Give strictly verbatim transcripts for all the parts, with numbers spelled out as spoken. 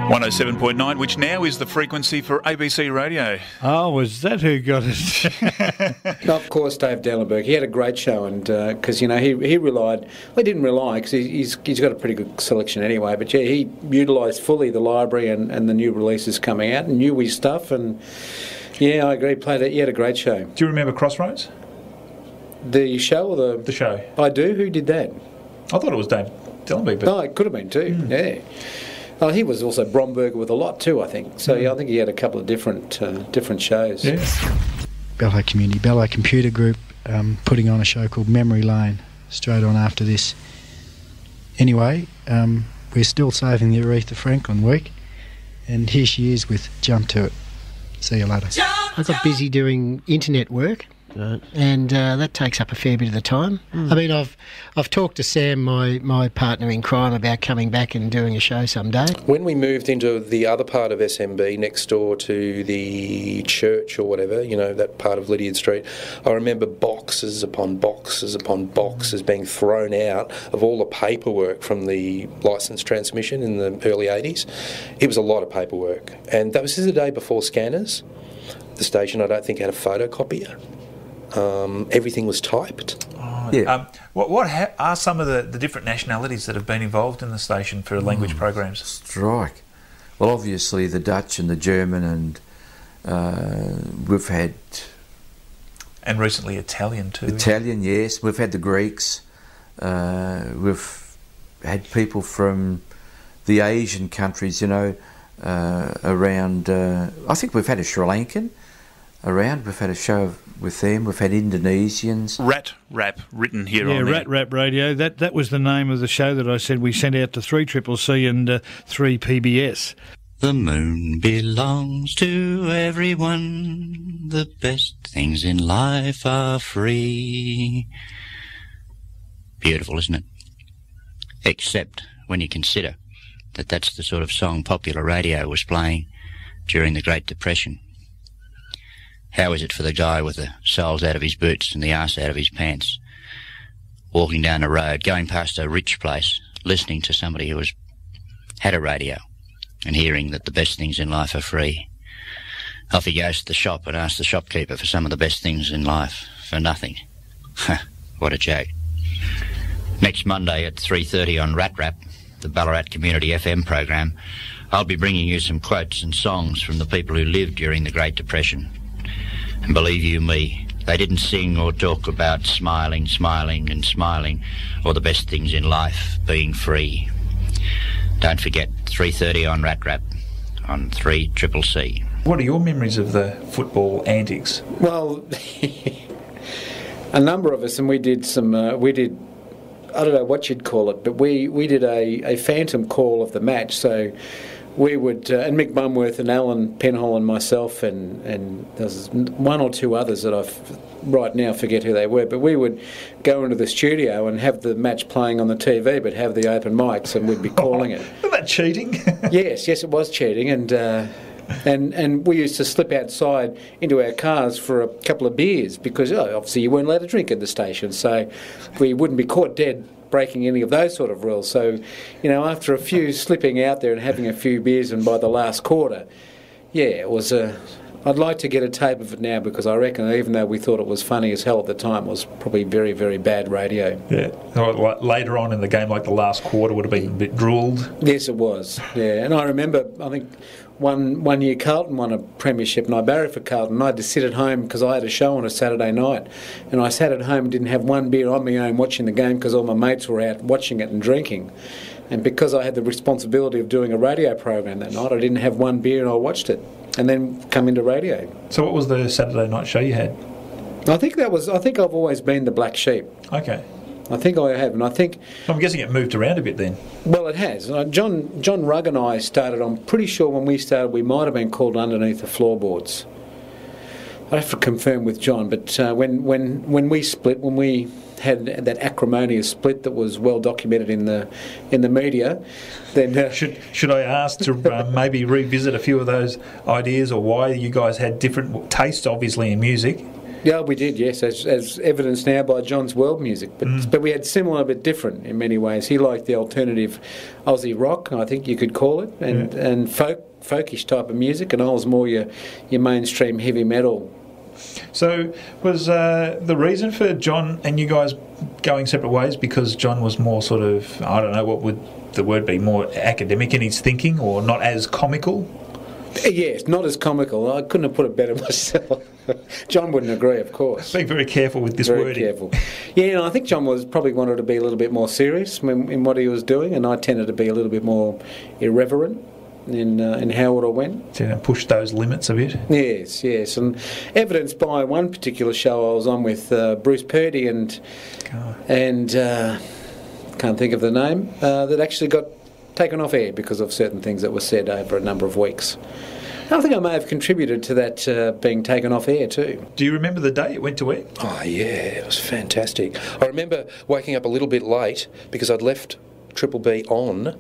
one oh seven point nine, which now is the frequency for A B C Radio. Oh, was that who got it? Of course, Dave Dellenberg. He had a great show, and because uh, you know he he relied, well, he didn't rely because he, he's he's got a pretty good selection anyway. But yeah, he utilised fully the library and, and the new releases coming out, and knew his stuff. And yeah, I agree. Played it. He had a great show. Do you remember Crossroads? The show or the the show? I do. Who did that? I thought it was Dave Dellenberg. But... Oh, it could have been too. Mm. Yeah. Oh, he was also Bromberger with a lot too, I think. So yeah, I think he had a couple of different uh, different shows. Yeah. Bello Community, Bello Computer Group, um, putting on a show called Memory Lane straight on after this. Anyway, um, we're still saving the Aretha Franklin week, and here she is with Jump to It. See you later. I got busy doing internet work. Right. And uh, that takes up a fair bit of the time. Mm. I mean, I've I've talked to Sam, my, my partner in crime, about coming back and doing a show someday. When we moved into the other part of S M B, next door to the church or whatever, you know, that part of Lydiard Street, I remember boxes upon boxes upon boxes being thrown out of all the paperwork from the licensed transmission in the early eighties. It was a lot of paperwork. And that was just the day before scanners. The station, I don't think, had a photocopier. Um, everything was typed. Oh, yeah. Um, what what ha- are some of the, the different nationalities that have been involved in the station for language mm, programs? Strike. Well, obviously the Dutch and the German, and uh, we've had... And recently Italian too. Italian, yes. We've had the Greeks. Uh, we've had people from the Asian countries, you know, uh, around... Uh, I think we've had a Sri Lankan around. We've had a show with them. We've had Indonesians. Rat Rap written here yeah, on Rat Rap Radio. That that was the name of the show that I said we sent out to three C C C and uh, three P B S. The moon belongs to everyone. The best things in life are free. Beautiful, isn't it? Except when you consider that that's the sort of song popular radio was playing during the Great Depression. How is it for the guy with the soles out of his boots and the arse out of his pants, walking down the road, going past a rich place, listening to somebody who has had a radio and hearing that the best things in life are free? Off he goes to the shop and asks the shopkeeper for some of the best things in life for nothing. What a joke. Next Monday at three thirty on Rat Rap, the Ballarat Community F M program, I'll be bringing you some quotes and songs from the people who lived during the Great Depression. And believe you me, they didn't sing or talk about smiling, smiling and smiling, or the best things in life being free. Don't forget, three thirty on Rat Rap on three C C C. What are your memories of the football antics? Well, a number of us, and we did some, uh, we did, I don't know what you'd call it, but we, we did a, a phantom call of the match, so... We would, uh, and Mick Bumworth and Alan Penhall and myself and, and there's one or two others that I right now forget who they were, but we would go into the studio and have the match playing on the T V but have the open mics and we'd be calling it. Isn't that cheating? yes, yes it was cheating, and uh, and and we used to slip outside into our cars for a couple of beers because oh, obviously you weren't allowed to drink at the station, so we wouldn't be caught dead breaking any of those sort of rules. So, you know, after a few slipping out there and having a few beers, and by the last quarter, yeah, it was a... I'd like to get a tape of it now because I reckon even though we thought it was funny as hell at the time, it was probably very, very bad radio. Yeah. Later on in the game, like the last quarter would have been a bit drooled. Yes, it was. Yeah, and I remember, I think... One one year Carlton won a premiership and I barrowed for Carlton, and I had to sit at home because I had a show on a Saturday night, and I sat at home and didn't have one beer on my own watching the game because all my mates were out watching it and drinking, and because I had the responsibility of doing a radio program that night, I didn't have one beer and I watched it and then come into radio. So what was the Saturday night show you had? I think that was I think I've always been the black sheep. Okay. I think I have, and I think... I'm guessing it moved around a bit then. Well, it has. Uh, John John Rugg and I started, I'm pretty sure when we started we might have been called Underneath the Floorboards. I'd have to confirm with John, but uh, when, when, when we split, when we had that acrimonious split that was well documented in the in the media, then... Uh, should, should I ask to uh, maybe revisit a few of those ideas or why you guys had different tastes, obviously, in music? Yeah, we did, yes, as, as evidenced now by John's World Music. But mm. but we had similar but different in many ways. He liked the alternative Aussie rock, I think you could call it, and, yeah. and folk, folkish type of music, and I was more your, your mainstream heavy metal. So was uh, the reason for John and you guys going separate ways because John was more sort of, I don't know, what would the word be, more academic in his thinking or not as comical? Yes, not as comical. I couldn't have put it better myself. John wouldn't agree, of course. Be very careful with this very wording. Very careful. Yeah, and I think John was probably wanted to be a little bit more serious in, in what he was doing, and I tended to be a little bit more irreverent in uh, in how it all went. To push those limits a bit. Yes, yes, and evidenced by one particular show I was on with uh, Bruce Purdy and God. and uh, can't think of the name uh, that actually got taken off air because of certain things that were said over a number of weeks. I think I may have contributed to that uh, being taken off air too. Do you remember the day it went to air? Oh yeah, it was fantastic. I remember waking up a little bit late because I'd left Triple B on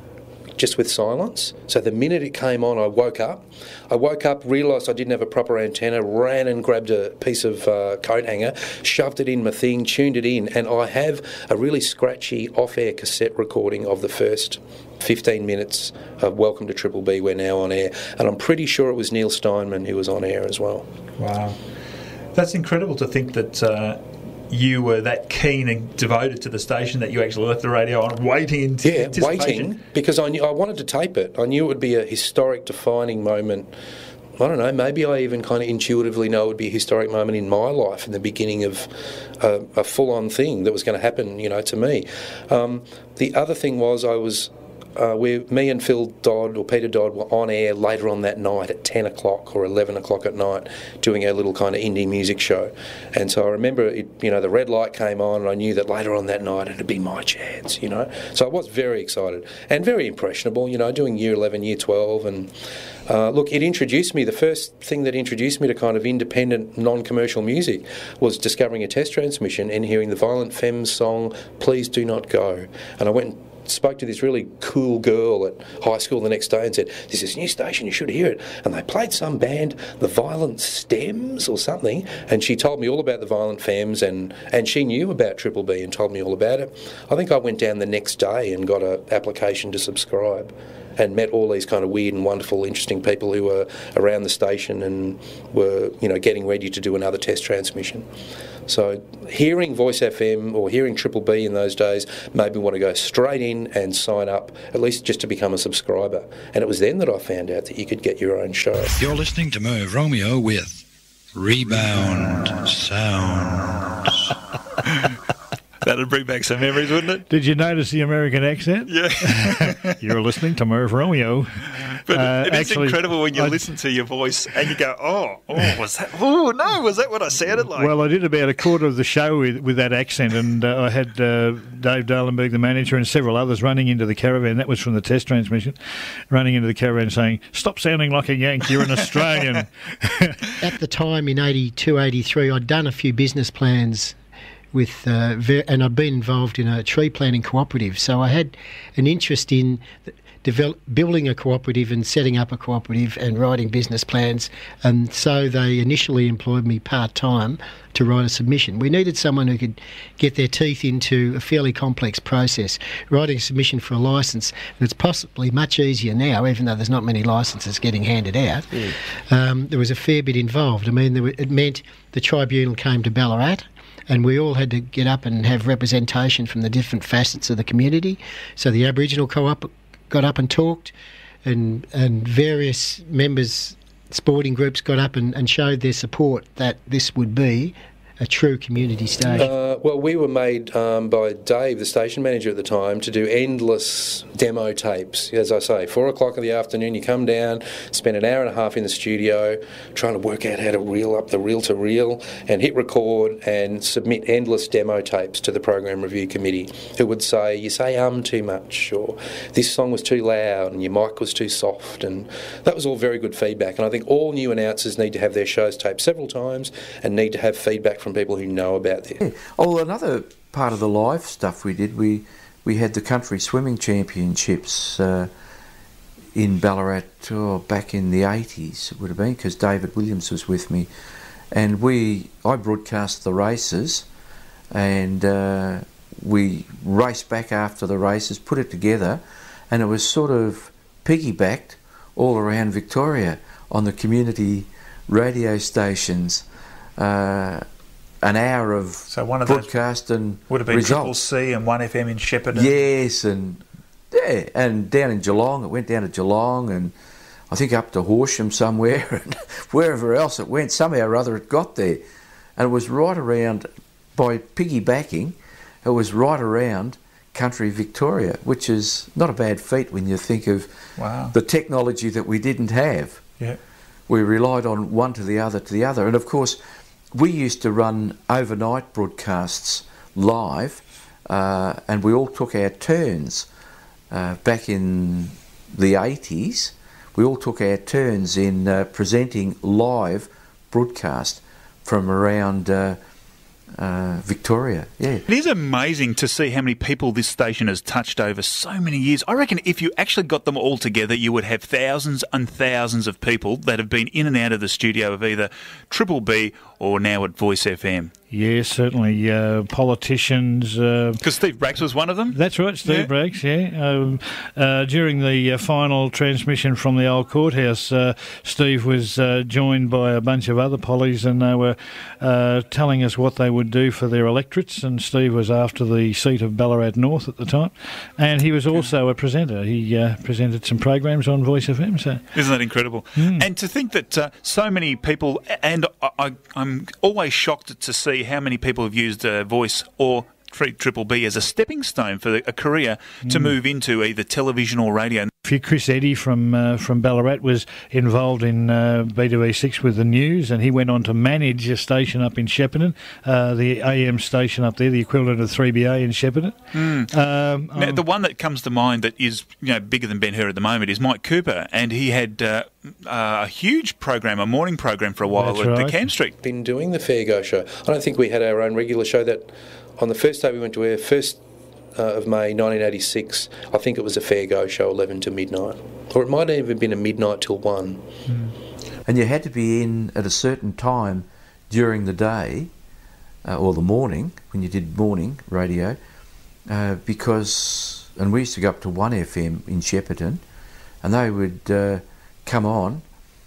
just with silence. So the minute it came on, I woke up. I woke up, realised I didn't have a proper antenna, ran and grabbed a piece of uh, coat hanger, shoved it in my thing, tuned it in, and I have a really scratchy off-air cassette recording of the first fifteen minutes of Welcome to Triple B. We're now on air. And I'm pretty sure it was Neil Steinman who was on air as well. Wow. That's incredible to think that uh, you were that keen and devoted to the station that you actually left the radio on, waiting in yeah, anticipation. waiting because I knew I wanted to tape it. I knew it would be a historic, defining moment. I don't know. Maybe I even kind of intuitively know it would be a historic moment in my life, in the beginning of a, a full-on thing that was going to happen, you know, to me. Um, the other thing was I was. Uh, we, me and Phil Dodd, or Peter Dodd, were on air later on that night at ten o'clock or eleven o'clock at night doing our little kind of indie music show. And so I remember, it, you know, the red light came on and I knew that later on that night it'd be my chance, you know. So I was very excited and very impressionable, you know, doing year eleven, year twelve. And uh, look, it introduced me, the first thing that introduced me to kind of independent, non-commercial music was discovering a test transmission and hearing the Violent Femmes song, Please Do Not Go. And I went and spoke to this really cool girl at high school the next day and said, this is a new station, you should hear it. And they played some band, the Violent Stems or something, and she told me all about the Violent Femmes, and, and she knew about Triple B and told me all about it. I think I went down the next day and got an application to subscribe and met all these kind of weird and wonderful, interesting people who were around the station and were, you know, getting ready to do another test transmission. So hearing Voice F M or hearing Triple B in those days made me want to go straight in and sign up, at least just to become a subscriber. And it was then that I found out that you could get your own show. You're listening to Merv Romeo with Rebound Sounds. That'd bring back some memories, wouldn't it? Did you notice the American accent? Yeah. You're listening to Merv Romeo. But uh, it is actually, incredible when you I, listen to your voice and you go, oh, oh, was that, oh, no, was that what I sounded like? Well, I did about a quarter of the show with, with that accent, and uh, I had uh, Dave Dalenberg, the manager, and several others running into the caravan. That was from the test transmission, running into the caravan saying, stop sounding like a Yank, you're an Australian. At the time in eighty-two, eighty-three, I'd done a few business plans with uh, ver- and I'd been involved in a tree planting cooperative, so I had an interest in develop, building a cooperative and setting up a cooperative and writing business plans, and so they initially employed me part-time to write a submission. We needed someone who could get their teeth into a fairly complex process. Writing a submission for a licence, and it's possibly much easier now, even though there's not many licences getting handed out. Mm. Um, there was a fair bit involved. I mean, there were, it meant the tribunal came to Ballarat, and we all had to get up and have representation from the different facets of the community. So the Aboriginal co-op got up and talked, and and various members, sporting groups got up and, and showed their support that this would be a true community station. Uh, well, we were made um, by Dave, the station manager at the time, to do endless demo tapes. As I say, four o'clock in the afternoon, you come down, spend an hour and a half in the studio trying to work out how to reel up the reel-to-reel and hit record and submit endless demo tapes to the Program Review Committee, who would say, you say um too much, or this song was too loud and your mic was too soft, and that was all very good feedback. And I think all new announcers need to have their shows taped several times and need to have feedback from from people who know about this. Yeah. Oh, another part of the live stuff we did, we we had the country swimming championships uh, in Ballarat oh, back in the eighties, it would have been, because David Williams was with me, and we I broadcast the races, and uh, we raced back after the races, put it together, and it was sort of piggybacked all around Victoria on the community radio stations. Uh, an hour of So one of broadcast those and would have been results. Triple C and one F M in Shepparton. Yes, and yeah, and down in Geelong, it went down to Geelong, and I think up to Horsham somewhere, and wherever else it went, somehow or other it got there. And it was right around, by piggybacking, it was right around country Victoria, which is not a bad feat when you think of Wow. the technology that we didn't have. Yeah. We relied on one to the other to the other. And of course, we used to run overnight broadcasts live, uh, and we all took our turns. Uh, back in the eighties, we all took our turns in uh, presenting live broadcast from around uh, uh, Victoria. Yeah. It is amazing to see how many people this station has touched over so many years. I reckon if you actually got them all together, you would have thousands and thousands of people that have been in and out of the studio of either Triple B or now at Voice F M. Yes, certainly. Uh, politicians. Because Uh, Steve Braggs was one of them. That's right, Steve Yeah. Braggs, yeah. Um, uh, during the uh, final transmission from the old courthouse, uh, Steve was uh, joined by a bunch of other pollies, and they were uh, telling us what they would do for their electorates, and Steve was after the seat of Ballarat North at the time, and he was also a presenter. He uh, presented some programs on Voice F M. So. Isn't that incredible? Mm. And to think that uh, so many people, and I, I, I'm always shocked to see how many people have used uh, Voice or Triple B as a stepping stone for a career to Mm. move into either television or radio. Chris Eddy from uh, from Ballarat was involved in uh, B two E six with the news, and he went on to manage a station up in Shepparton, uh, the A M station up there, the equivalent of three B A in Shepparton. Mm. Um, Now, um, the one that comes to mind that is you know bigger than Ben Hur at the moment is Mike Cooper, and he had uh, uh, a huge program, a morning program for a while That's at the right. Cam Street. Been doing the Fair Go show. I don't think we had our own regular show. That on the first day we went to air, first uh, of May nineteen eighty-six, I think it was a Fair Go show, eleven to midnight, or it might have even been a midnight till one. And you had to be in at a certain time during the day, uh, or the morning, when you did morning radio, uh, because, and we used to go up to one F M in Shepparton, and they would uh, come on,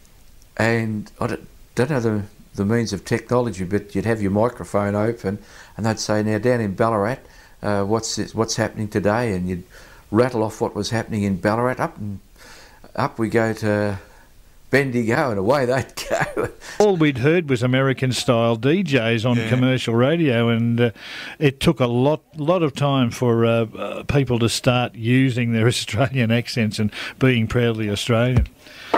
and I don't, don't know the, the means of technology, but you'd have your microphone open, and they'd say, now down in Ballarat, uh, what's this, what's happening today? And you'd rattle off what was happening in Ballarat. Up and up we go to Bendigo, and away they'd go. all we'd heard was American-style D Js on Yeah. commercial radio, and uh, it took a lot, lot of time for uh, uh, people to start using their Australian accents and being proudly Australian.